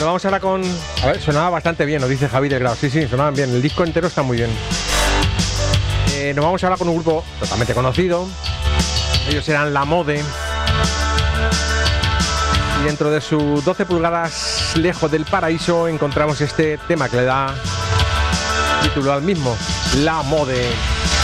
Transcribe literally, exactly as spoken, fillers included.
Bueno, vamos ahora con... A ver, sonaba bastante bien, nos dice Javi del Grau. Sí, sí, sonaban bien. El disco entero está muy bien. Eh, nos vamos ahora con un grupo totalmente conocido. Ellos eran La Mode. Y dentro de sus doce pulgadas lejos del paraíso encontramos este tema que le da título al mismo, La Mode.